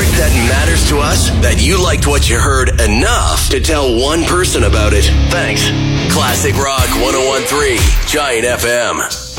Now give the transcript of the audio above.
secret that matters to us? That you liked what you heard enough to tell one person about it. Thanks. Classic Rock 101.3 Giant FM.